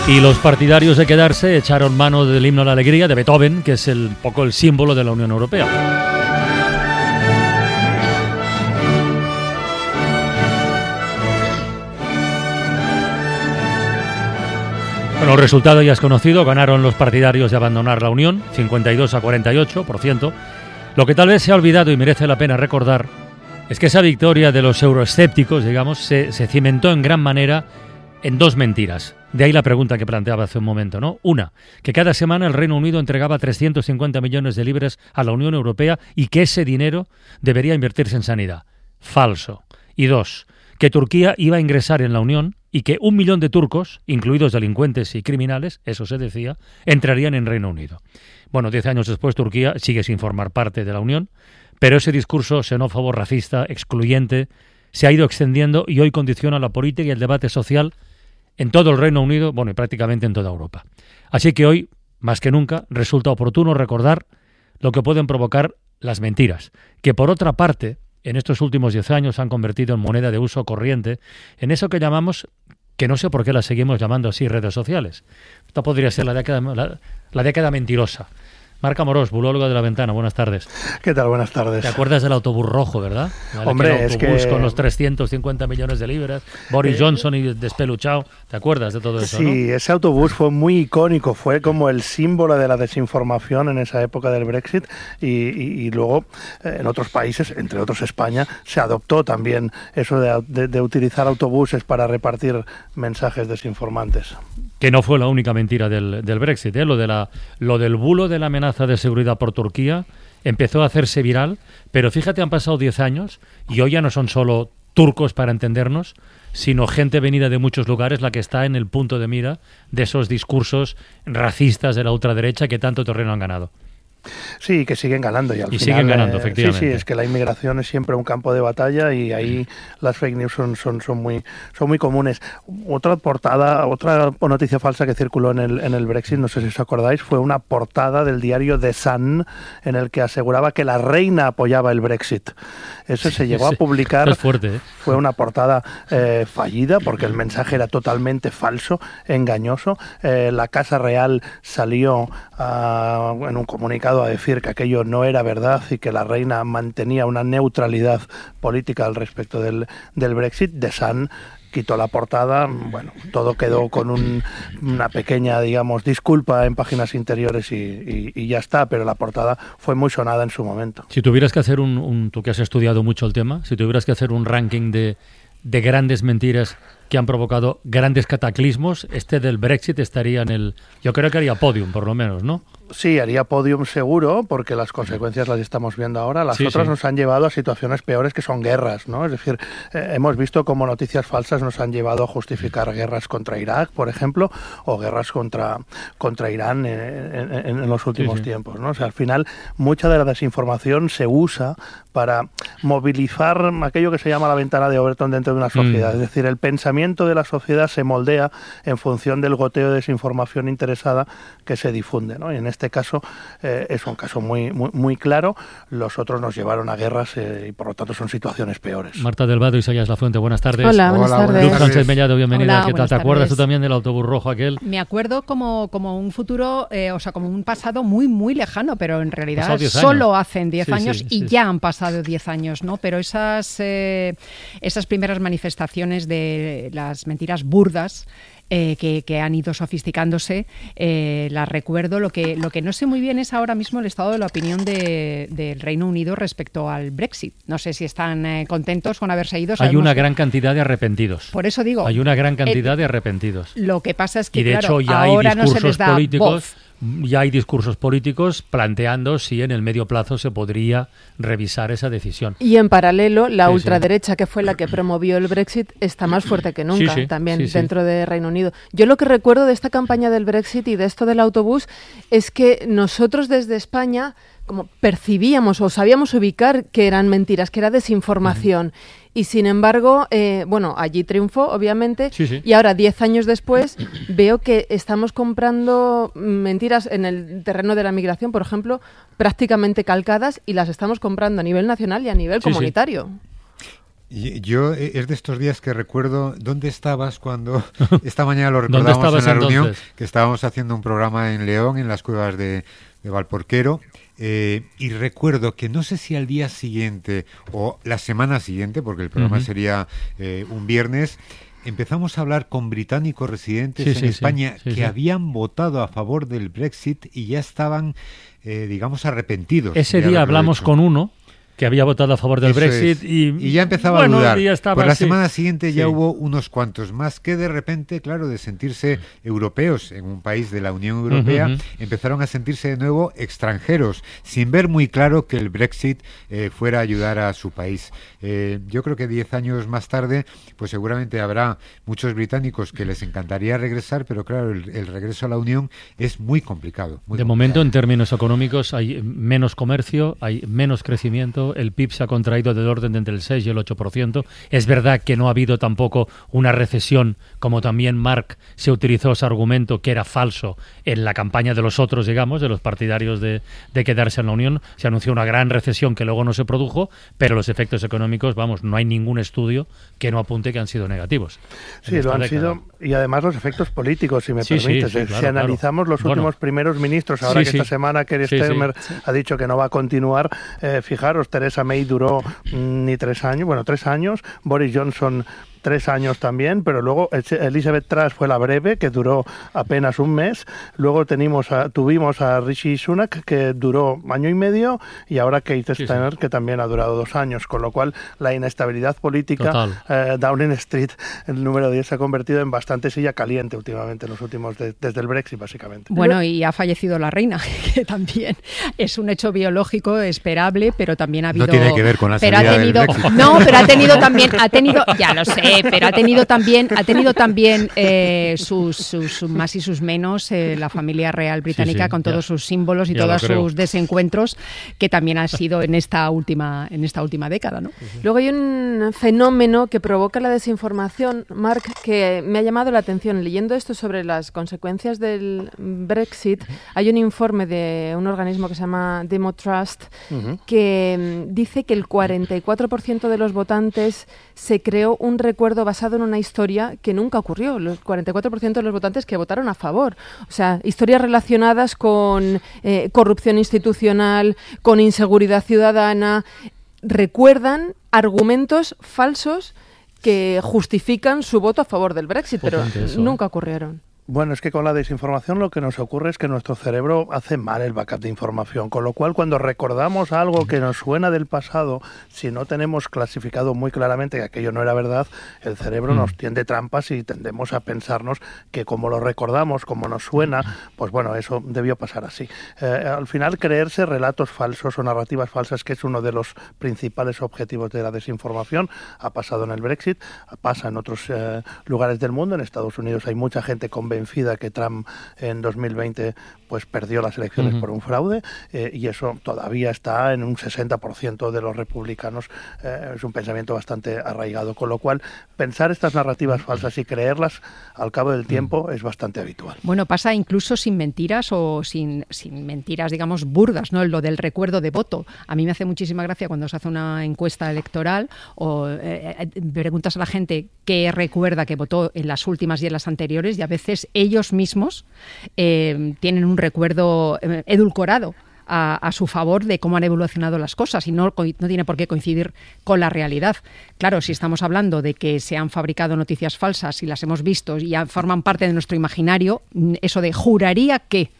Y los partidarios de quedarse echaron mano del himno a la alegría de Beethoven, que es un poco el símbolo de la Unión Europea. Bueno, el resultado ya es conocido, ganaron los partidarios de abandonar la Unión, 52-48%. Lo que tal vez se ha olvidado y merece la pena recordar es que esa victoria de los euroescépticos, digamos, se cimentó en gran manera en dos mentiras. De ahí la pregunta que planteaba hace un momento, ¿no? Una, que cada semana el Reino Unido entregaba 350 millones de libras a la Unión Europea y que ese dinero debería invertirse en sanidad. Falso. Y dos, que Turquía iba a ingresar en la Unión y que 1 millón de turcos, incluidos delincuentes y criminales, eso se decía, entrarían en Reino Unido. Bueno, 10 años después Turquía sigue sin formar parte de la Unión, pero ese discurso xenófobo, racista, excluyente, se ha ido extendiendo y hoy condiciona la política y el debate social en todo el Reino Unido, bueno, y prácticamente en toda Europa. Así que hoy, más que nunca, resulta oportuno recordar lo que pueden provocar las mentiras, que por otra parte, en estos últimos 10 años se han convertido en moneda de uso corriente, en eso que llamamos, que no sé por qué las seguimos llamando así, redes sociales. Esta podría ser la década mentirosa. Marc Amorós, bulólogo de La Ventana, buenas tardes. ¿Qué tal? Buenas tardes. ¿Te acuerdas del autobús rojo, verdad? Hombre, el autobús con los 350 millones de libras, Boris Johnson y despeluchado. ¿Te acuerdas de todo eso, sí, no? Ese autobús fue muy icónico, fue como el símbolo de la desinformación en esa época del Brexit y luego en otros países, entre otros España, se adoptó también eso de utilizar autobuses para repartir mensajes desinformantes. Que no fue la única mentira del Brexit, ¿eh? Lo del bulo de la amenaza de seguridad por Turquía empezó a hacerse viral, pero fíjate, han pasado 10 años y hoy ya no son solo turcos, para entendernos, sino gente venida de muchos lugares la que está en el punto de mira de esos discursos racistas de la ultraderecha que tanto terreno han ganado. Sí, que siguen ganando y al final siguen ganando, efectivamente. Sí, es que la inmigración es siempre un campo de batalla y ahí las fake news son muy comunes. Otra noticia falsa que circuló en el Brexit, no sé si os acordáis, fue una portada del diario The Sun en el que aseguraba que la reina apoyaba el Brexit. Eso se llegó a publicar. Es fuerte, ¿eh? Fue una portada fallida porque el mensaje era totalmente falso, engañoso. La Casa Real salió en un comunicado a decir que aquello no era verdad y que la reina mantenía una neutralidad política al respecto del Brexit. The Sun quitó la portada, bueno, todo quedó con una pequeña, digamos, disculpa en páginas interiores y ya está, pero la portada fue muy sonada en su momento. Si tuvieras que hacer tú que has estudiado mucho el tema, si tuvieras que hacer un ranking de grandes mentiras que han provocado grandes cataclismos, este del Brexit estaría yo creo que haría podium, por lo menos, ¿no? Sí, haría podium seguro, porque las consecuencias las estamos viendo ahora. Las otras nos han llevado a situaciones peores que son guerras, ¿no? Es decir, hemos visto cómo noticias falsas nos han llevado a justificar guerras contra Irak, por ejemplo, o guerras contra Irán en los últimos tiempos, ¿no? O sea, al final, mucha de la desinformación se usa para movilizar aquello que se llama la ventana de Overton dentro de una sociedad. Es decir, el pensamiento de la sociedad se moldea en función del goteo de desinformación interesada que se difunde, ¿no? Y en este caso es un caso muy claro. Los otros nos llevaron a guerras y por lo tanto son situaciones peores. Marta del Vado, Isaías Lafuente, buenas tardes. Hola, buenas tardes. Luz Sánchez Mellado, bienvenida. Hola, ¿Qué tal? ¿Te acuerdas tú también del autobús rojo aquel? Me acuerdo como un futuro, o sea, como un pasado muy lejano, pero en realidad solo hacen 10 años y ya han pasado 10 años, ¿no? Pero esas primeras manifestaciones de las mentiras burdas que han ido sofisticándose, las recuerdo. Lo que no sé muy bien es ahora mismo el estado de la opinión del Reino Unido respecto al Brexit. No sé si están contentos con haberse ido. Hay una gran cantidad de arrepentidos. Por eso digo. Hay una gran cantidad de arrepentidos. Lo que pasa es que, y de hecho ya ahora hay discursos no se les da políticos. voz. Ya hay discursos políticos planteando si en el medio plazo se podría revisar esa decisión. Y en paralelo, la ultraderecha, que fue la que promovió el Brexit, está más fuerte que nunca también dentro de Reino Unido. Yo lo que recuerdo de esta campaña del Brexit y de esto del autobús es que nosotros desde España como percibíamos o sabíamos ubicar que eran mentiras, que era desinformación. Y sin embargo, allí triunfó, obviamente, y ahora 10 años después veo que estamos comprando mentiras en el terreno de la migración, por ejemplo, prácticamente calcadas, y las estamos comprando a nivel nacional y a nivel comunitario. Yo es de estos días que recuerdo dónde estabas cuando esta mañana lo recordábamos en la reunión, que estábamos haciendo un programa en León, en las cuevas de Valporquero, y recuerdo que no sé si al día siguiente o la semana siguiente, porque el programa sería un viernes, empezamos a hablar con británicos residentes en España que habían votado a favor del Brexit y ya estaban, digamos, arrepentidos. Ese día hablamos con uno que había votado a favor del Brexit y ya empezaba a dudar. Pues la semana siguiente ya hubo unos cuantos más que de repente, claro, de sentirse europeos en un país de la Unión Europea, empezaron a sentirse de nuevo extranjeros, sin ver muy claro que el Brexit fuera a ayudar a su país. Yo creo que 10 años más tarde, pues seguramente habrá muchos británicos que les encantaría regresar, pero claro, el regreso a la Unión es muy complicado. De momento, en términos económicos, hay menos comercio, hay menos crecimiento. El PIB se ha contraído del orden de entre el 6 y el 8%. Es verdad que no ha habido tampoco una recesión, como también Mark se utilizó ese argumento que era falso en la campaña de los otros, digamos, de los partidarios de quedarse en la Unión. Se anunció una gran recesión que luego no se produjo, pero los efectos económicos, vamos, no hay ningún estudio que no apunte que han sido negativos. Sí, lo han sido, y además los efectos políticos, si me permites. Claro, si analizamos los últimos primeros ministros, ahora que esta semana Keir Starmer ha dicho que no va a continuar, fijaros, Theresa May duró ni 3 años, 3 años, Boris Johnson 3 años también, pero luego Elizabeth Truss fue la breve, que duró apenas un mes. Luego tuvimos a Rishi Sunak, que duró año y medio, y ahora Keir Starmer, que también ha durado 2 años, con lo cual la inestabilidad política, Downing Street, el número 10, se ha convertido en bastante silla caliente últimamente, en los últimos desde el Brexit, básicamente. Bueno, y ha fallecido la reina, que también es un hecho biológico esperable, pero también ha habido... No tiene que ver con la salida del Brexit. No, pero ha tenido, ya lo sé, pero ha tenido también sus más y sus menos, la familia real británica, con todos sus símbolos y todos sus desencuentros, que también ha sido en esta última década, ¿no? Luego hay un fenómeno que provoca la desinformación, Marc, que me ha llamado la atención. Leyendo esto sobre las consecuencias del Brexit, hay un informe de un organismo que se llama Demotrust, que dice que el 44% de los votantes se creó un recuerdo basado en una historia que nunca ocurrió. El 44% de los votantes que votaron a favor. O sea, historias relacionadas con corrupción institucional, con inseguridad ciudadana, recuerdan argumentos falsos que justifican su voto a favor del Brexit, pero nunca ocurrieron. Bueno, es que con la desinformación lo que nos ocurre es que nuestro cerebro hace mal el backup de información, con lo cual cuando recordamos algo que nos suena del pasado, si no tenemos clasificado muy claramente que aquello no era verdad, el cerebro nos tiende trampas y tendemos a pensarnos que como lo recordamos, como nos suena, pues bueno, eso debió pasar así. Al final, creerse relatos falsos o narrativas falsas, que es uno de los principales objetivos de la desinformación, ha pasado en el Brexit, pasa en otros lugares del mundo. En Estados Unidos hay mucha gente convencida que Trump en 2020 pues perdió las elecciones por un fraude, y eso todavía está en un 60% de los republicanos. Es un pensamiento bastante arraigado, con lo cual pensar estas narrativas falsas y creerlas al cabo del tiempo es bastante habitual. Bueno, pasa incluso sin mentiras o sin mentiras, digamos, burdas, ¿no? Lo del recuerdo de voto. A mí me hace muchísima gracia cuando se hace una encuesta electoral o preguntas a la gente qué recuerda que votó en las últimas y en las anteriores, y a veces ellos mismos tienen un recuerdo edulcorado a su favor de cómo han evolucionado las cosas, y no tiene por qué coincidir con la realidad. Claro, si estamos hablando de que se han fabricado noticias falsas y las hemos visto y ya forman parte de nuestro imaginario, eso de juraría que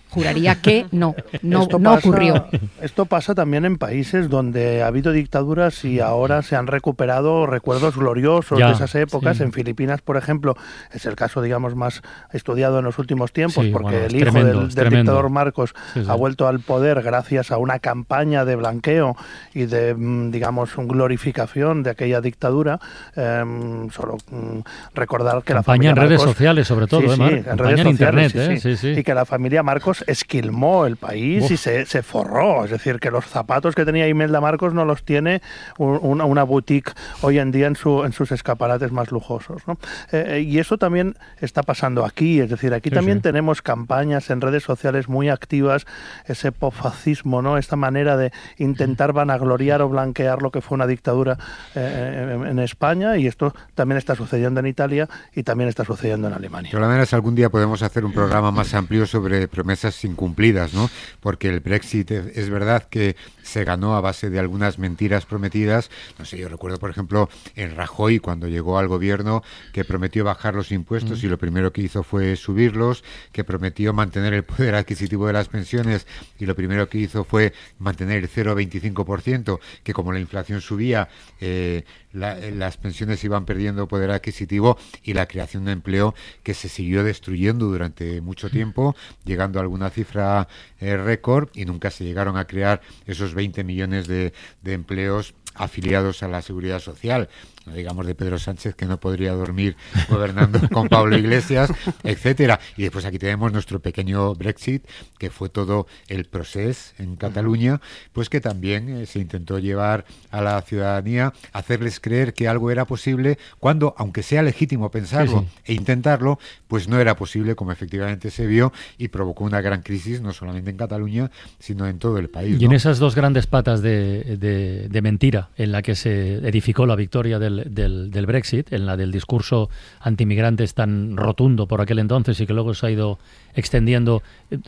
no ocurrió. Esto pasa también en países donde ha habido dictaduras y ahora se han recuperado recuerdos gloriosos de esas épocas. Sí. En Filipinas, por ejemplo, es el caso, digamos, más estudiado en los últimos tiempos, porque el hijo del dictador Marcos ha vuelto al poder gracias a una campaña de blanqueo y de, digamos, glorificación de aquella dictadura. Recordar que campaña la familia en Marcos, redes sociales, sobre todo, en redes sociales, internet, y que la familia Marcos digamos, esquilmó el país y se forró. Es decir, que los zapatos que tenía Imelda Marcos no los tiene una boutique hoy en día en sus escaparates más lujosos, ¿no? Y eso también está pasando aquí. Es decir, aquí también tenemos campañas en redes sociales muy activas, ese popfascismo, ¿no? Esta manera de intentar vanagloriar o blanquear lo que fue una dictadura en España, y esto también está sucediendo en Italia y también está sucediendo en Alemania. Por lo menos algún día podemos hacer un programa más amplio sobre promesas incumplidas, ¿no? Porque el Brexit es verdad que se ganó a base de algunas mentiras prometidas. No sé, yo recuerdo, por ejemplo, en Rajoy, cuando llegó al gobierno, que prometió bajar los impuestos y lo primero que hizo fue subirlos, que prometió mantener el poder adquisitivo de las pensiones y lo primero que hizo fue mantener el 0,25%, que como la inflación subía, las pensiones iban perdiendo poder adquisitivo, y la creación de empleo que se siguió destruyendo durante mucho tiempo, llegando a alguna cifra récord, y nunca se llegaron a crear esos 20 millones de empleos afiliados a la Seguridad Social. No digamos de Pedro Sánchez, que no podría dormir gobernando con Pablo Iglesias, etcétera. Y después aquí tenemos nuestro pequeño Brexit, que fue todo el procés en Cataluña, pues que también se intentó llevar a la ciudadanía, hacerles creer que algo era posible, cuando, aunque sea legítimo pensarlo e intentarlo, pues no era posible, como efectivamente se vio, y provocó una gran crisis, no solamente en Cataluña, sino en todo el país, ¿no? Y en esas dos grandes patas de mentira en la que se edificó la victoria del Brexit, en la del discurso antimigrantes tan rotundo por aquel entonces y que luego se ha ido extendiendo,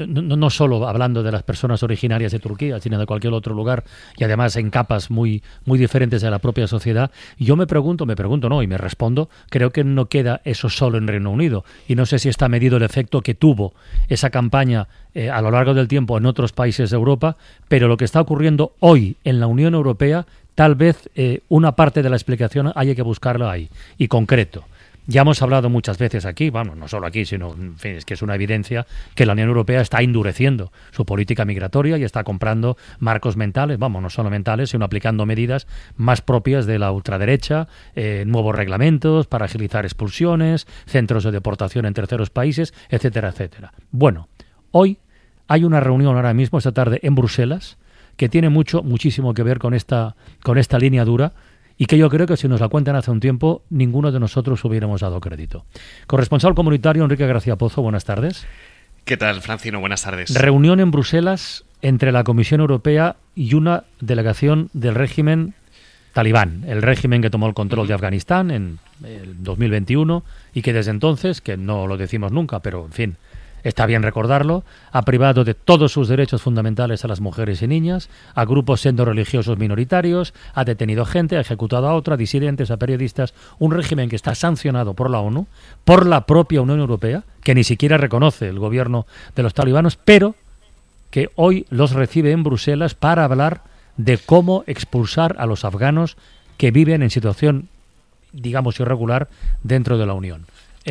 no solo hablando de las personas originarias de Turquía, sino de cualquier otro lugar, y además en capas muy, muy diferentes de la propia sociedad. Yo me pregunto y me respondo, creo que no queda eso solo en Reino Unido, y no sé si está medido el efecto que tuvo esa campaña a lo largo del tiempo en otros países de Europa, pero lo que está ocurriendo hoy en la Unión Europea, tal vez una parte de la explicación haya que buscarla ahí, y concreto. Ya hemos hablado muchas veces aquí, bueno, no solo aquí, sino, en fin, es que es una evidencia que la Unión Europea está endureciendo su política migratoria y está comprando marcos mentales, vamos, no solo mentales, sino aplicando medidas más propias de la ultraderecha, nuevos reglamentos para agilizar expulsiones, centros de deportación en terceros países, etcétera, etcétera. Bueno, hoy hay una reunión ahora mismo, esta tarde, en Bruselas, que tiene muchísimo que ver con esta línea dura, y que yo creo que si nos la cuentan hace un tiempo, ninguno de nosotros hubiéramos dado crédito. Corresponsal comunitario Enrique García Pozo, buenas tardes. ¿Qué tal, Francino? Buenas tardes. Reunión en Bruselas entre la Comisión Europea y una delegación del régimen talibán, el régimen que tomó el control de Afganistán en el 2021 y que desde entonces, que no lo decimos nunca, pero en fin, está bien recordarlo, ha privado de todos sus derechos fundamentales a las mujeres y niñas, a grupos religiosos minoritarios, ha detenido gente, ha ejecutado a otra, disidentes, a periodistas, un régimen que está sancionado por la ONU, por la propia Unión Europea, que ni siquiera reconoce el gobierno de los talibanos, pero que hoy los recibe en Bruselas para hablar de cómo expulsar a los afganos que viven en situación, digamos, irregular dentro de la Unión.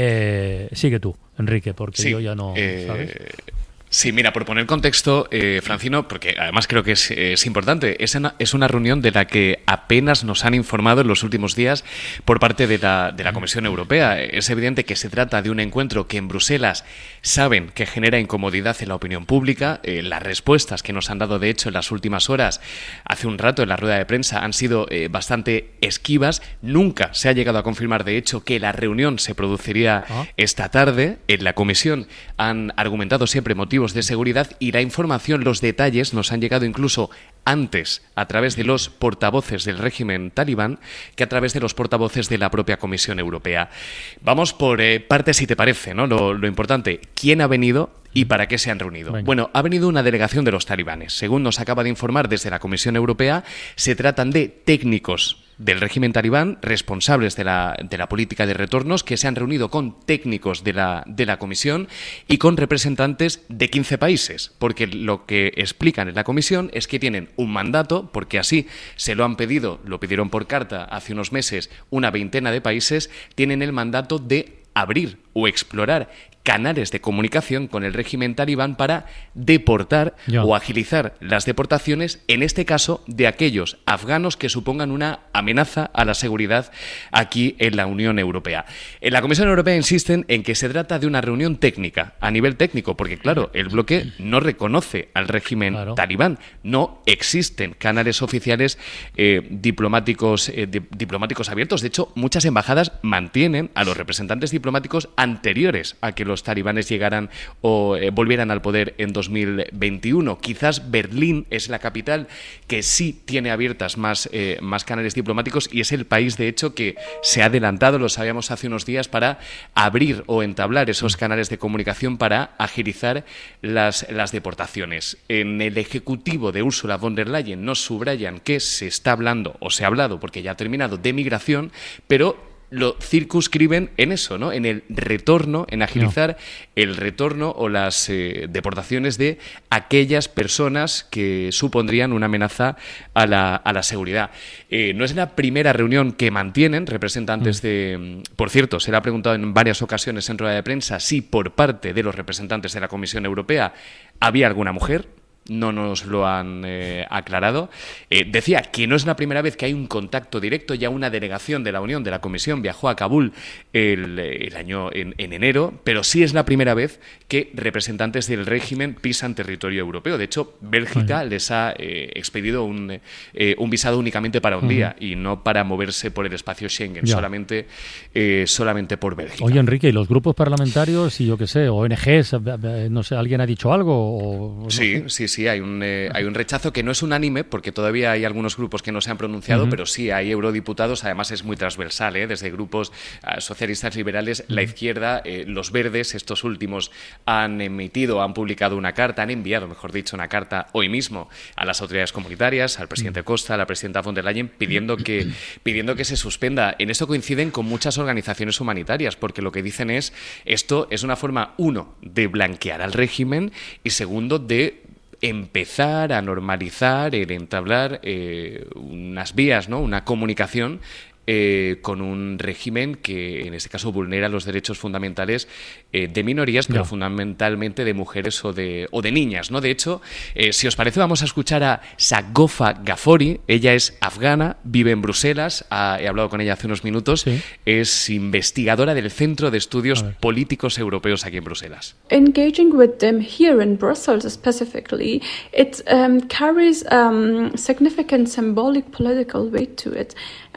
Sigue tú, Enrique, porque yo ya no... ¿sabes? Sí, mira, por poner contexto, Francino, porque además creo que es importante, es una reunión de la que apenas nos han informado en los últimos días por parte de la Comisión Europea. Es evidente que se trata de un encuentro que en Bruselas saben que genera incomodidad en la opinión pública. Las respuestas que nos han dado, de hecho, en las últimas horas, hace un rato en la rueda de prensa, han sido bastante esquivas. Nunca se ha llegado a confirmar, de hecho, que la reunión se produciría esta tarde. En la Comisión han argumentado siempre motivos de seguridad, y la información, los detalles, nos han llegado incluso antes a través de los portavoces del régimen talibán que a través de los portavoces de la propia Comisión Europea. Vamos por partes, si te parece, ¿no? Lo importante, ¿quién ha venido y para qué se han reunido? Venga. Bueno, ha venido una delegación de los talibanes. Según nos acaba de informar desde la Comisión Europea, se tratan de técnicos del régimen talibán, responsables de la política de retornos, que se han reunido con técnicos de la Comisión y con representantes de 15 países, porque lo que explican en la Comisión es que tienen un mandato, porque así se lo han pedido, lo pidieron por carta hace unos meses una veintena de países, tienen el mandato de abrir o explorar canales de comunicación con el régimen talibán para deportar o agilizar las deportaciones, en este caso, de aquellos afganos que supongan una amenaza a la seguridad aquí en la Unión Europea. En la Comisión Europea insisten en que se trata de una reunión técnica, a nivel técnico, porque, claro, el bloque no reconoce al régimen talibán. No existen canales oficiales diplomáticos abiertos. De hecho, muchas embajadas mantienen a los representantes diplomáticos anteriores a que los talibanes llegaran o volvieran al poder en 2021. Quizás Berlín es la capital que sí tiene abiertas más canales diplomáticos y es el país, de hecho, que se ha adelantado, lo sabíamos hace unos días, para abrir o entablar esos canales de comunicación para agilizar las deportaciones. En el Ejecutivo de Ursula von der Leyen nos subrayan que se está hablando, o se ha hablado, porque ya ha terminado, de migración, pero lo circunscriben en eso, ¿no? En el retorno, en agilizar el retorno o las deportaciones de aquellas personas que supondrían una amenaza a la seguridad. No es la primera reunión que mantienen representantes de... Por cierto, se le ha preguntado en varias ocasiones en rueda de prensa si por parte de los representantes de la Comisión Europea había alguna mujer. No nos lo han aclarado. Decía que no es la primera vez que hay un contacto directo. Ya una delegación de la Unión, de la Comisión, viajó a Kabul el año en enero, pero sí es la primera vez que representantes del régimen pisan territorio europeo. De hecho, Bélgica les ha expedido un visado únicamente para un día y no para moverse por el espacio Schengen, solamente por Bélgica. Oye, Enrique, ¿y los grupos parlamentarios y yo qué sé, ONGs, no sé, alguien ha dicho algo? Sí, hay un rechazo que no es unánime, porque todavía hay algunos grupos que no se han pronunciado, pero sí hay eurodiputados. Además es muy transversal, desde grupos socialistas, liberales, la izquierda, los verdes. Estos últimos han enviado una carta una carta hoy mismo a las autoridades comunitarias, al presidente Costa, a la presidenta von der Leyen, pidiendo que se suspenda. En esto coinciden con muchas organizaciones humanitarias, porque lo que dicen es, esto es una forma, uno, de blanquear al régimen, y segundo, de empezar a normalizar, el entablar unas vías, ¿no? Una comunicación con un régimen que en este caso vulnera los derechos fundamentales de minorías, pero fundamentalmente de mujeres o de niñas, ¿no? De hecho, si os parece, vamos a escuchar a Sagofa Ghaffori. Ella es afgana, vive en Bruselas, he hablado con ella hace unos minutos, es investigadora del Centro de Estudios Políticos Europeos aquí en Bruselas. Engaging with them here in Brussels specifically, it carries significant symbolic political weight to it.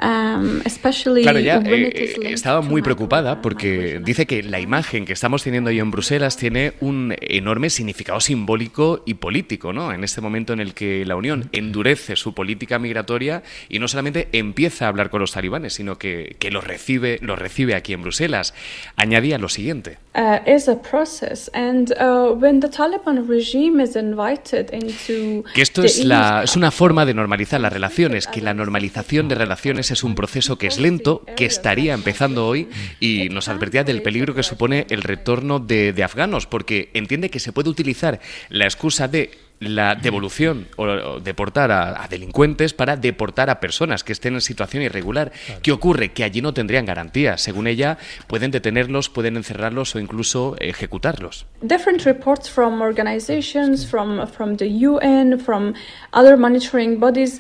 Claro, ella estaba muy preocupada porque dice que la imagen que estamos teniendo hoy en Bruselas tiene un enorme significado simbólico y político, ¿no? En este momento en el que la Unión endurece su política migratoria y no solamente empieza a hablar con los talibanes, sino que los recibe aquí en Bruselas. Añadía lo siguiente. Is a process, and when the Taliban regime is invited into que esto es una forma de normalizar las relaciones, que la normalización de relaciones es un proceso que es lento, que estaría empezando hoy, y nos advertía del peligro que supone el retorno de afganos, porque entiende que se puede utilizar la excusa de la devolución o deportar a delincuentes para deportar a personas que estén en situación irregular. ¿Qué ocurre? Que allí no tendrían garantía. Según ella, pueden detenerlos, pueden encerrarlos o incluso ejecutarlos. Different reports from organizations, from the UN, from other monitoring bodies.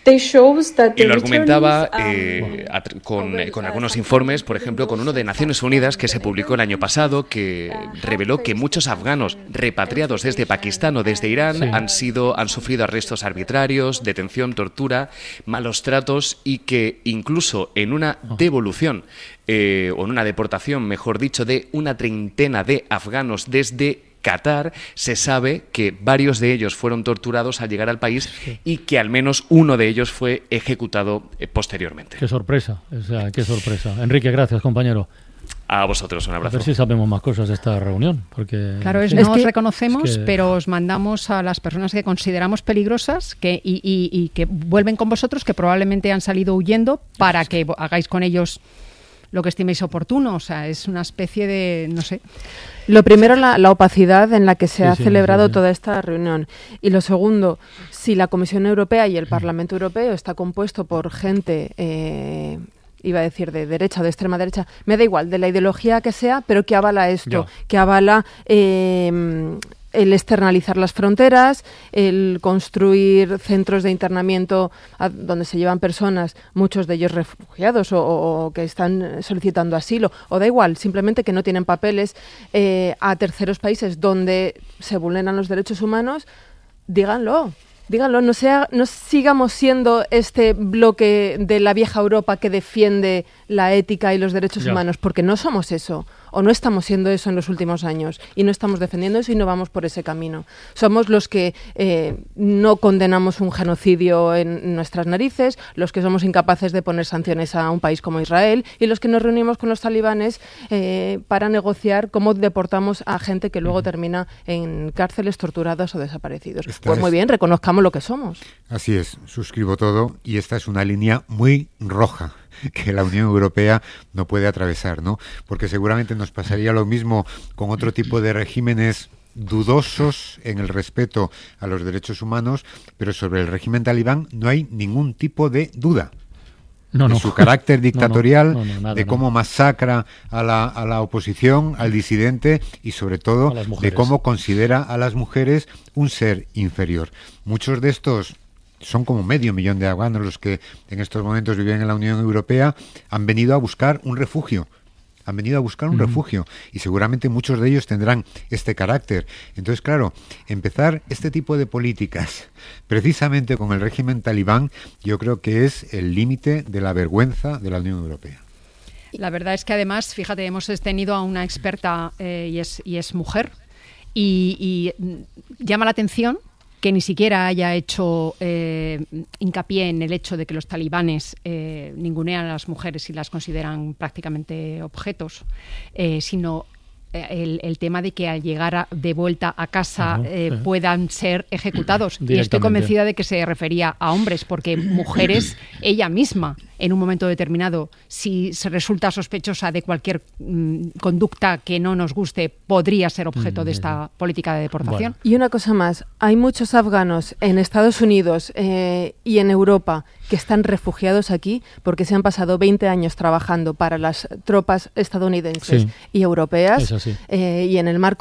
Y lo argumentaba con algunos informes, por ejemplo, con uno de Naciones Unidas que se publicó el año pasado, que reveló que muchos afganos repatriados desde Pakistán o desde Irán han sufrido arrestos arbitrarios, detención, tortura, malos tratos, y que incluso en una devolución o en una deportación, mejor dicho, de una treintena de afganos desde Qatar, se sabe que varios de ellos fueron torturados al llegar al país y que al menos uno de ellos fue ejecutado posteriormente. Qué sorpresa, qué sorpresa. Enrique, gracias, compañero. A vosotros, un abrazo. A ver si sabemos más cosas de esta reunión. Porque claro, no os reconocemos, pero os mandamos a las personas que consideramos peligrosas y que vuelven con vosotros, que probablemente han salido huyendo, para que hagáis con ellos lo que estiméis oportuno. O sea, es una especie de, no sé. Lo primero, la opacidad en la que se ha celebrado toda esta reunión. Y lo segundo, si la Comisión Europea y el Parlamento Europeo está compuesto por gente iba a decir de derecha o de extrema derecha, me da igual, de la ideología que sea, pero que avala esto, que avala el externalizar las fronteras, el construir centros de internamiento donde se llevan personas, muchos de ellos refugiados o que están solicitando asilo, o da igual, simplemente que no tienen papeles, a terceros países donde se vulneran los derechos humanos, díganlo, no sigamos siendo este bloque de la vieja Europa que defiende la ética y los derechos humanos, porque no somos eso, o no estamos siendo eso en los últimos años, y no estamos defendiendo eso y no vamos por ese camino. Somos los que no condenamos un genocidio en nuestras narices, los que somos incapaces de poner sanciones a un país como Israel, y los que nos reunimos con los talibanes para negociar cómo deportamos a gente que luego termina en cárceles, torturados o desaparecidos. Pues muy bien, reconozcamos lo que somos. Así es, suscribo todo, y esta es una línea muy roja que la Unión Europea no puede atravesar, ¿no? Porque seguramente nos pasaría lo mismo con otro tipo de regímenes dudosos en el respeto a los derechos humanos, pero sobre el régimen talibán no hay ningún tipo de duda. De su carácter dictatorial, de cómo masacra a la oposición, al disidente, y sobre todo de cómo considera a las mujeres un ser inferior. Muchos de estos son como 500.000 de afganos los que en estos momentos viven en la Unión Europea, han venido a buscar un refugio. Y seguramente muchos de ellos tendrán este carácter. Entonces, claro, empezar este tipo de políticas precisamente con el régimen talibán, yo creo que es el límite de la vergüenza de la Unión Europea. La verdad es que además, fíjate, hemos tenido a una experta y es mujer, y llama la atención que ni siquiera haya hecho hincapié en el hecho de que los talibanes ningunean a las mujeres y las consideran prácticamente objetos, sino el tema de que al llegar de vuelta a casa puedan ser ejecutados. Y estoy convencida de que se refería a hombres, porque mujeres, ella misma, en un momento determinado, si se resulta sospechosa de cualquier conducta que no nos guste, podría ser objeto de esta política de deportación. Bueno. Y una cosa más, hay muchos afganos en Estados Unidos y en Europa que están refugiados aquí porque se han pasado 20 años trabajando para las tropas estadounidenses y europeas, y en el marco